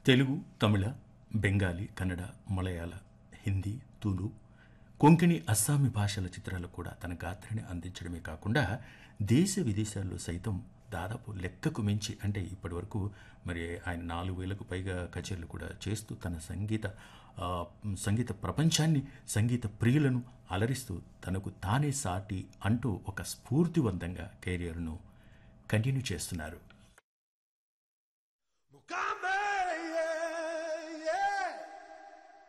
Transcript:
తెలుగు, తమిళ, బెంగాలీ, కన్నడ, మలయాళ, హిందీ, తులు, కొంకణి, అస్సామీ భాషల చిత్రాలకు కూడా తన గాత్రాన్ని అందించడమే కాకుండా దేశ విదేశాల్లో సైతం దాదాపు లెక్కకు మించి అంటే ఇప్పటి వరకు మరి ఆయన 4,000కు పైగా కచేరీలు కూడా చేస్తూ తన సంగీత ప్రపంచాన్ని, సంగీత ప్రియులను అలరిస్తూ తనకు తానే సాటి అంటూ ఒక స్ఫూర్తివంతంగా కెరియర్ను కంటిన్యూ చేస్తున్నారు.